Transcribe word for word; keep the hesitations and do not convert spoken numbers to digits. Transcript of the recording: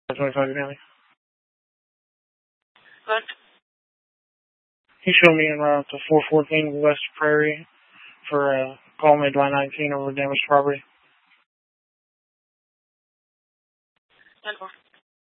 twenty-five County. What? He showed me en route to four fourteen West Prairie for a uh, call made by nineteen over damaged property. ten four.